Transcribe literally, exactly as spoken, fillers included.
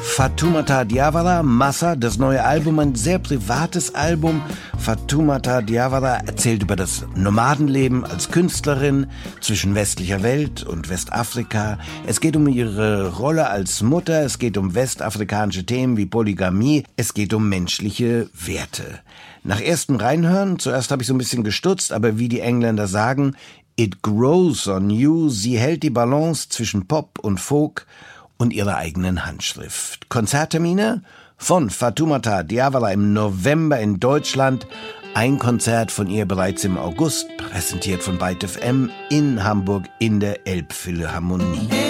Fatoumata Diawara, Massa, das neue Album, ein sehr privates Album. Fatoumata Diawara erzählt über das Nomadenleben als Künstlerin zwischen westlicher Welt und Westafrika. Es geht um ihre Rolle als Mutter, es geht um westafrikanische Themen wie Polygamie, es geht um menschliche Werte. Nach erstem Reinhören, zuerst habe ich so ein bisschen gestutzt, aber wie die Engländer sagen, it grows on you, sie hält die Balance zwischen Pop und Folk und ihrer eigenen Handschrift. Konzerttermine von Fatoumata Diawara im November in Deutschland. Ein Konzert von ihr bereits im August, präsentiert von Byte F M in Hamburg in der Elbphilharmonie.